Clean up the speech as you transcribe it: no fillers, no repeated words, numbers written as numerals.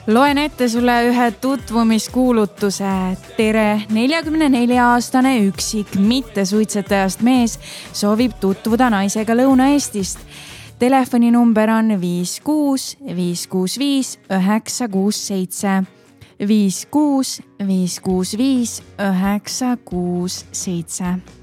Loen ette sulle ühe tutvumiskuulutuse. Tere, 44-aastane üksik mittesuitsetajast mees soovib tutvuda naisega Lõuna-Eestist. Telefoninumber on 56 565 967. 56 565 967.